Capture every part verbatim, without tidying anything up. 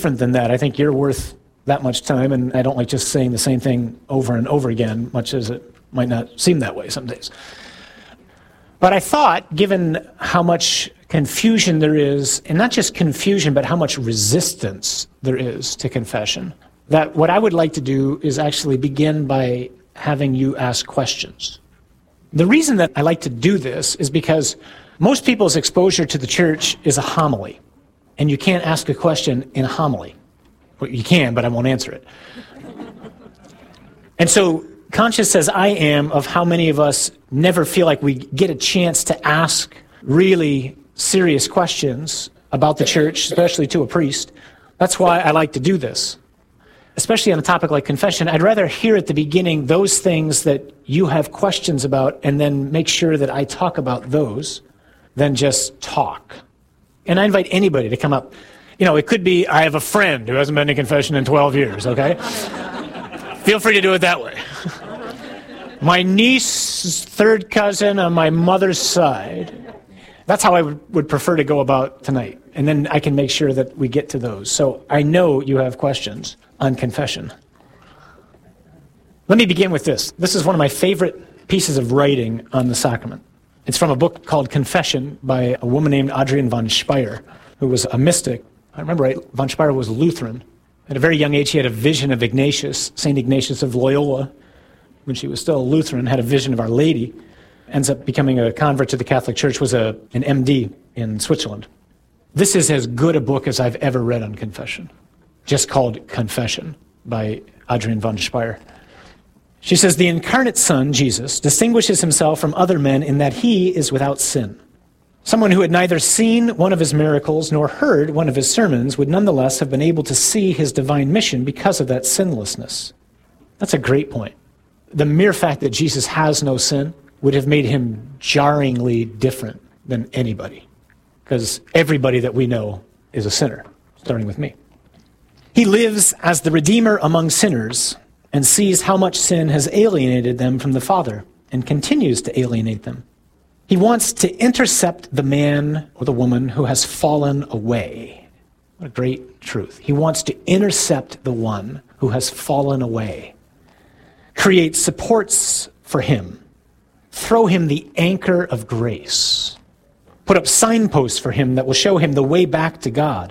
different than that. I think you're worth that much time, and I don't like just saying the same thing over and over again, much as it might not seem that way some days. But I thought, given how much confusion there is, and not just confusion, but how much resistance there is to confession, that what I would like to do is actually begin by having you ask questions. The reason that I like to do this is because most people's exposure to the church is a homily, and you can't ask a question in a homily. Well, you can, but I won't answer it. And so, conscious as I am of how many of us never feel like we get a chance to ask really serious questions about the church, especially to a priest, that's why I like to do this. Especially on a topic like confession, I'd rather hear at the beginning those things that you have questions about and then make sure that I talk about those than just talk. And I invite anybody to come up. You know, it could be, I have a friend who hasn't been to confession in twelve years, okay? Feel free to do it that way. My niece's third cousin on my mother's side. That's how I would, would prefer to go about tonight. And then I can make sure that we get to those. So I know you have questions on confession. Let me begin with this. This is one of my favorite pieces of writing on the sacrament. It's from a book called Confession by a woman named Adrienne von Speyer, who was a mystic. I remember right, von Speyer was Lutheran. At a very young age, he had a vision of Ignatius, Saint Ignatius of Loyola, when she was still a Lutheran, had a vision of Our Lady, ends up becoming a convert to the Catholic Church, was a, an M D in Switzerland. This is as good a book as I've ever read on confession, just called Confession by Adrienne von Speyer. She says, the incarnate Son, Jesus, distinguishes himself from other men in that he is without sin. Someone who had neither seen one of his miracles nor heard one of his sermons would nonetheless have been able to see his divine mission because of that sinlessness. That's a great point. The mere fact that Jesus has no sin would have made him jarringly different than anybody, because everybody that we know is a sinner, starting with me. He lives as the Redeemer among sinners and sees how much sin has alienated them from the Father and continues to alienate them. He wants to intercept the man or the woman who has fallen away. What a great truth. He wants to intercept the one who has fallen away, create supports for him, throw him the anchor of grace, put up signposts for him that will show him the way back to God.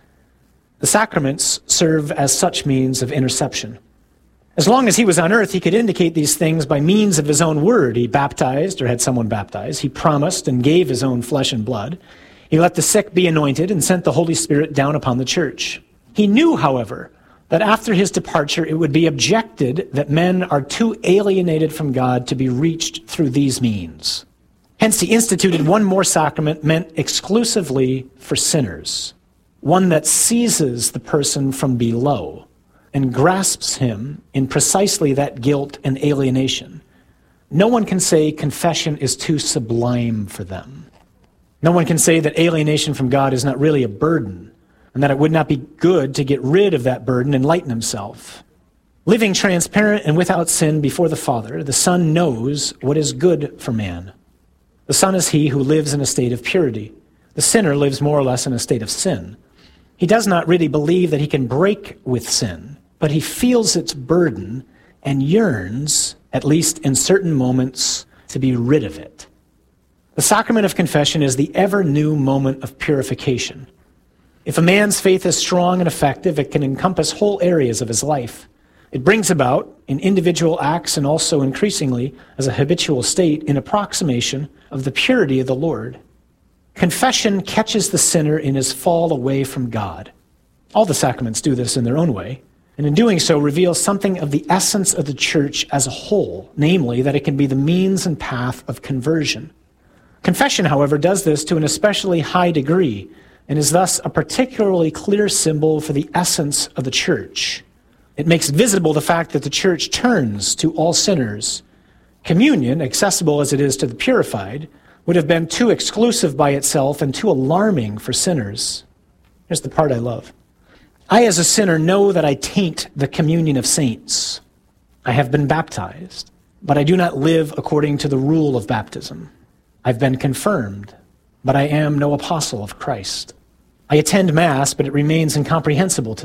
The sacraments serve as such means of interception. As long as he was on earth, he could indicate these things by means of his own word. He baptized or had someone baptized. He promised and gave his own flesh and blood. He let the sick be anointed and sent the Holy Spirit down upon the church. He knew, however, that after his departure, it would be objected that men are too alienated from God to be reached through these means. Hence, he instituted one more sacrament meant exclusively for sinners, one that seizes the person from below and grasps him in precisely that guilt and alienation. No one can say confession is too sublime for them. No one can say that alienation from God is not really a burden, and that it would not be good to get rid of that burden and lighten himself. Living transparent and without sin before the Father, the Son knows what is good for man. The Son is he who lives in a state of purity. The sinner lives more or less in a state of sin. He does not really believe that he can break with sin, but he feels its burden and yearns, at least in certain moments, to be rid of it. The sacrament of confession is the ever-new moment of purification. If a man's faith is strong and effective, it can encompass whole areas of his life. It brings about, in individual acts and also increasingly as a habitual state, an approximation of the purity of the Lord. Confession catches the sinner in his fall away from God. All the sacraments do this in their own way, and in doing so reveals something of the essence of the church as a whole, namely that it can be the means and path of conversion. Confession, however, does this to an especially high degree, and is thus a particularly clear symbol for the essence of the church. It makes visible the fact that the church turns to all sinners. Communion, accessible as it is to the purified, would have been too exclusive by itself and too alarming for sinners. Here's the part I love. I, as a sinner, know that I taint the communion of saints. I have been baptized, but I do not live according to the rule of baptism. I've been confirmed, but I am no apostle of Christ. I attend Mass, but it remains incomprehensible to me.